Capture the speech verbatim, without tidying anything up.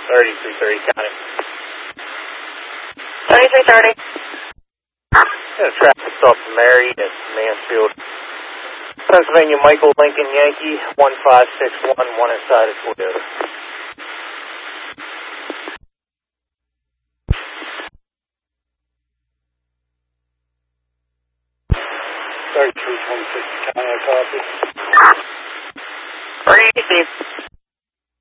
thirty-three thirty, county. thirty-three thirty. Yeah, traffic stop to Mary at Mansfield. Pennsylvania Michael Lincoln Yankee, one five six one, one inside of Toyota. thirty-three twenty-six, county, I copy. Three, Steve.